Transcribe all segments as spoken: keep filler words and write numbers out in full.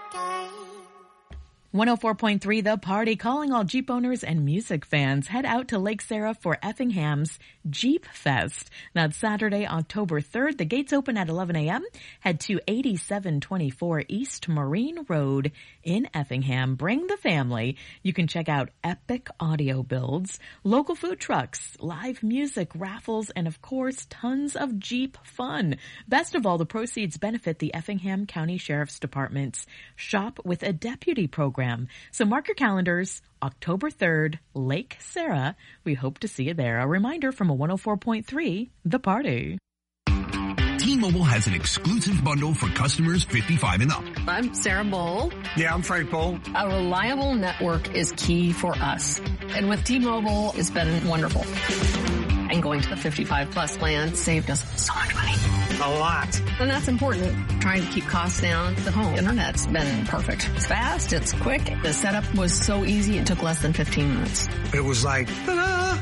one oh four point three The Party, calling all Jeep owners and music fans. Head out to Lake Sarah for Effingham's Jeep Fest. That's Saturday, October third. The gates open at eleven a.m. Head to eighty-seven twenty-four East Marine Road in Effingham. Bring the family. You can check out epic audio builds, local food trucks, live music, raffles, and of course, tons of Jeep fun. Best of all, the proceeds benefit the Effingham County Sheriff's Department's Shop with a Deputy program. So mark your calendars, October third, Lake Sarah. We hope to see you there. A reminder from a one oh four point three The Party. T-Mobile has an exclusive bundle for customers fifty-five and up. I'm Sarah Bowl. Yeah, I'm Frank Bowl. A reliable network is key for us. And with T-Mobile, it's been wonderful. And going to the fifty-five plus plan saved us so much money. A lot. And that's important. Trying to keep costs down. The home internet's been perfect. It's fast. It's quick. The setup was so easy. It took less than fifteen minutes. It was like, ta-da!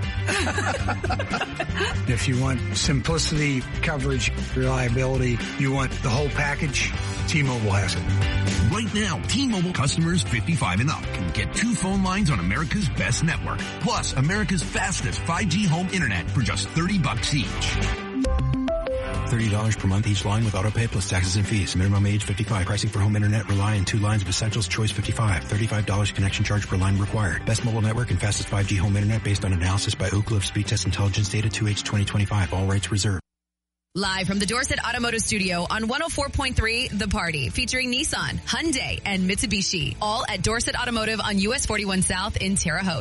If you want simplicity, coverage, reliability, you want the whole package, T-Mobile has it. Right now, T-Mobile customers fifty-five and up can get two phone lines on America's best network, plus America's fastest five G home internet for just thirty bucks each. thirty dollars per month each line with autopay plus taxes and fees. Minimum age fifty-five. Pricing for home internet rely on two lines of Essentials Choice fifty-five. thirty-five dollars connection charge per line required. Best mobile network and fastest five G home internet based on analysis by Oak Cliff Speed Test Intelligence Data two H twenty twenty-five. All rights reserved. Live from the Dorset Automotive Studio on one oh four point three The Party, featuring Nissan, Hyundai, and Mitsubishi. All at Dorset Automotive on U S forty-one South in Terre Haute.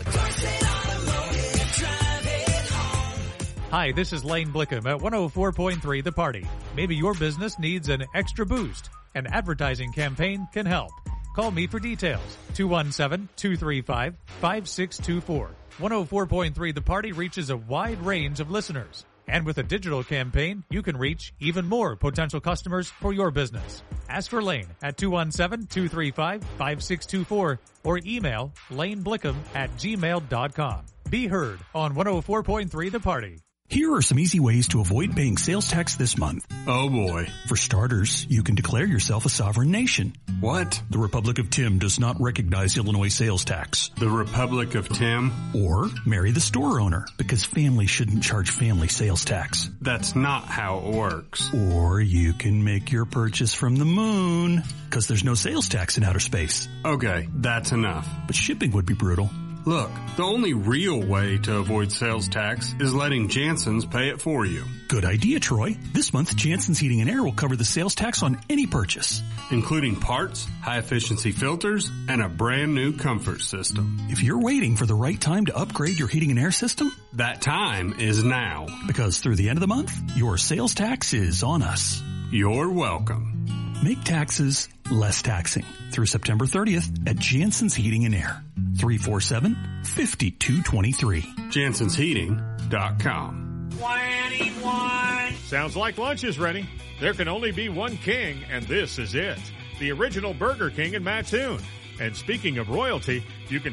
Hi, this is Lane Blickham at one oh four point three The Party. Maybe your business needs an extra boost. An advertising campaign can help. Call me for details. two one seven, two three five, five six two four. one oh four point three The Party reaches a wide range of listeners. And with a digital campaign, you can reach even more potential customers for your business. Ask for Lane at two one seven, two three five, five six two four or email laneblickham at gmail dot com. Be heard on one oh four point three The Party. Here are some easy ways to avoid paying sales tax this month. Oh boy. For starters, you can declare yourself a sovereign nation. What? The Republic of Tim does not recognize Illinois sales tax. The Republic of Tim? Or marry the store owner, because family shouldn't charge family sales tax. That's not how it works. Or you can make your purchase from the moon, because there's no sales tax in outer space. Okay, that's enough. But shipping would be brutal. Look, the only real way to avoid sales tax is letting Jansen's pay it for you. Good idea, Troy. This month, Jansen's Heating and Air will cover the sales tax on any purchase, including parts, high-efficiency filters, and a brand new comfort system. If you're waiting for the right time to upgrade your heating and air system, that time is now. Because through the end of the month, your sales tax is on us. You're welcome. Make taxes less taxing through September thirtieth at Jansen's Heating and Air. three four seven, five two two three. Jansens Heating dot com. twenty-one. Sounds like lunch is ready. There can only be one king, and this is it. The original Burger King in Mattoon. And speaking of royalty, you can